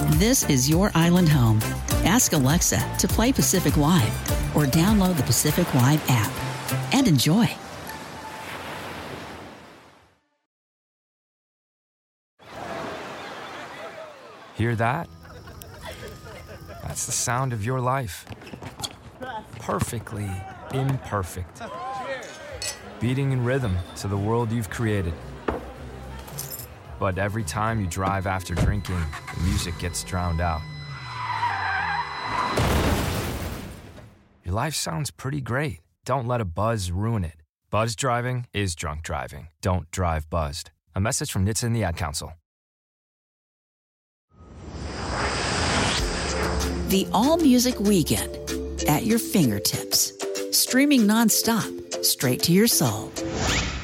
This is your island home. Ask Alexa to play Pacific Live or download the Pacific Live app and enjoy. Hear that? That's the sound of your life. Perfectly imperfect. Beating in rhythm to the world you've created. But every time you drive after drinking, the music gets drowned out. Your life sounds pretty great. Don't let a buzz ruin it. Buzz driving is drunk driving. Don't drive buzzed. A message from NHTSA and the Ad Council. The All Music Weekend at your fingertips. Streaming nonstop, straight to your soul.